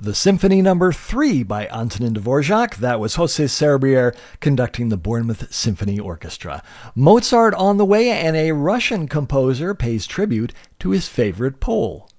The Symphony No. 3 by Antonin Dvorak. That was Jose Serbier conducting the Bournemouth Symphony Orchestra. Mozart on the way, and a Russian composer pays tribute to his favorite Pole.